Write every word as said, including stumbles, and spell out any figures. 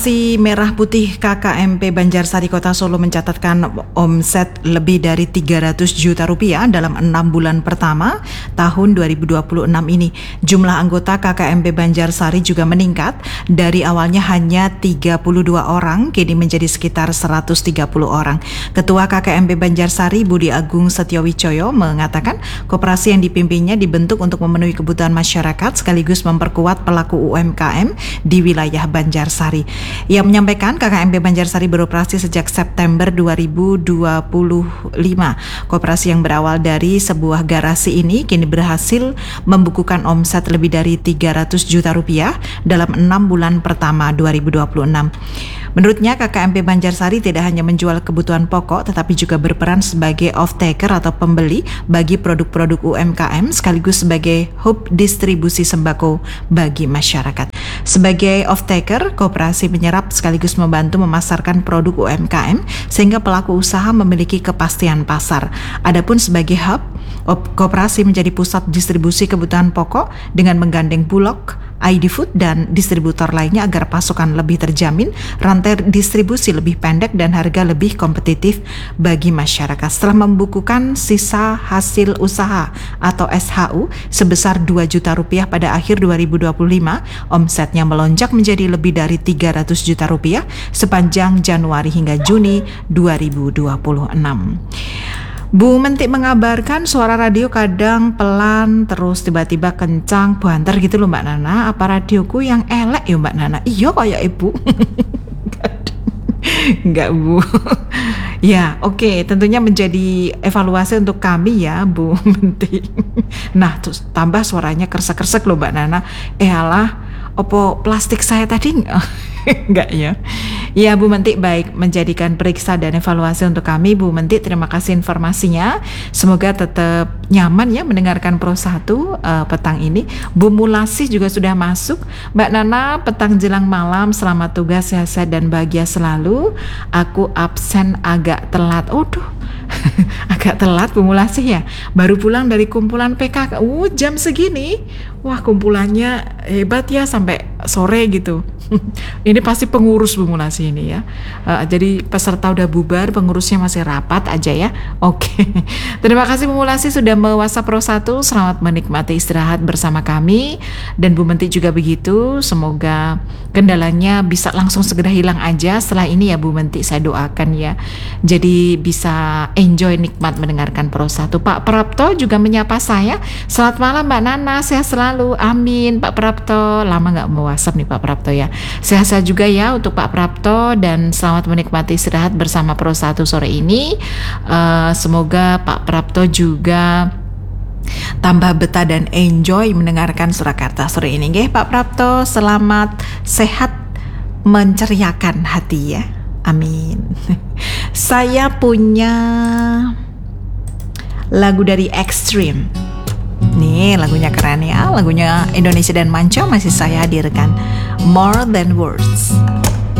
Si Merah Putih K K M P Banjarsari Kota Solo mencatatkan omset lebih dari tiga ratus juta rupiah dalam enam bulan pertama tahun dua ribu dua puluh enam ini. Jumlah anggota K K M P Banjarsari juga meningkat dari awalnya hanya tiga puluh dua orang kini menjadi sekitar seratus tiga puluh orang. Ketua K K M P Banjarsari Budi Agung Setiowicoyo mengatakan koperasi yang dipimpinnya dibentuk untuk memenuhi kebutuhan masyarakat sekaligus memperkuat pelaku U M K M di wilayah Banjarsari. Ia menyampaikan K K M P Banjarsari beroperasi sejak September dua ribu dua puluh lima. Koperasi yang berawal dari sebuah garasi ini kini berhasil membukukan omset lebih dari tiga ratus juta rupiah dalam enam bulan pertama dua ribu dua puluh enam. Menurutnya K K M P Banjarsari tidak hanya menjual kebutuhan pokok tetapi juga berperan sebagai off-taker atau pembeli bagi produk-produk U M K M sekaligus sebagai hub distribusi sembako bagi masyarakat. Sebagai off-taker, koperasi menyerap sekaligus membantu memasarkan produk U M K M sehingga pelaku usaha memiliki kepastian pasar. Adapun sebagai hub, koperasi menjadi pusat distribusi kebutuhan pokok dengan menggandeng Bulog, I D Food dan distributor lainnya agar pasokan lebih terjamin, rantai distribusi lebih pendek dan harga lebih kompetitif bagi masyarakat. Setelah membukukan sisa hasil usaha atau S H U sebesar dua juta rupiah pada akhir dua ribu dua puluh lima, omsetnya melonjak menjadi lebih dari tiga ratus juta rupiah sepanjang Januari hingga Juni dua ribu dua puluh enam. Bu Mentik mengabarkan suara radio kadang pelan terus tiba-tiba kencang banter gitu loh Mbak Nana. Apa radioku yang elek ya Mbak Nana? Iya kayak ibu. Enggak Bu. Ya oke okay. Tentunya menjadi evaluasi untuk kami ya Bu Mentik. Nah terus tambah suaranya kresek-kresek loh Mbak Nana. Eh alah opo plastik saya tadi enggak ya. Ya Bu Mentik baik menjadikan periksa dan evaluasi untuk kami. Bu Mentik terima kasih informasinya. Semoga tetap nyaman ya mendengarkan Pro satu uh, petang ini. Bu Mulasi juga sudah masuk. Mbak Nana petang jelang malam, selamat tugas, sehat dan bahagia selalu. Aku absen agak telat. Aduh agak telat Bu Mulasi ya. Baru pulang dari kumpulan P K K. Uh jam segini. Wah kumpulannya hebat ya sampai sore gitu. Ini pasti pengurus Bu Mulasi ini ya. Uh, jadi peserta udah bubar, pengurusnya masih rapat aja ya. Oke. Okay. Terima kasih Bu Mulasi sudah me-WhatsApp Pro satu. Selamat menikmati istirahat bersama kami dan Bu Mentik juga begitu. Semoga kendalanya bisa langsung segera hilang aja setelah ini ya Bu Mentik, saya doakan ya. Jadi bisa enjoy nikmat mendengarkan Pro satu. Pak Prapto juga menyapa saya. Selamat malam Mbak Nana, sehat selalu. Amin Pak Prapto. Lama nggak mau WhatsApp nih Pak Prapto ya. Sehat-sehat juga ya untuk Pak Prapto dan selamat menikmati istirahat bersama Pro satu sore ini. Uh, semoga Pak Prapto juga tambah betah dan enjoy mendengarkan Surakarta sore ini. Nggih Pak Prapto, selamat sehat menceriakan hati ya. Amin. Saya punya lagu dari Extreme. Nih lagunya keren ya, lagunya Indonesia dan Manca masih saya hadirkan. More Than Words.